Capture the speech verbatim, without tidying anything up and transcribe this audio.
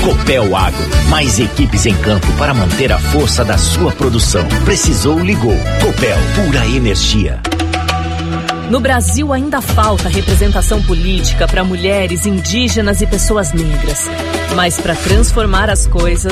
Copel Agro, mais equipes em campo para manter a força da sua produção. Precisou, ligou. Copel, pura energia. No Brasil ainda falta representação política para mulheres, indígenas e pessoas negras. Mas para transformar as coisas,